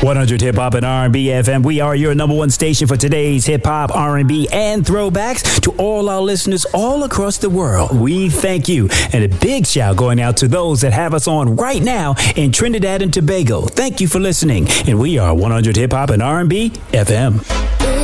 100 Hip Hop and R&B FM. We are your number one station for today's hip hop, R&B, and throwbacks. To all our listeners all across the world, we thank you. And a big shout going out to those that have us on right now in Trinidad and Tobago. Thank you for listening. And we are 100 Hip Hop and R&B FM.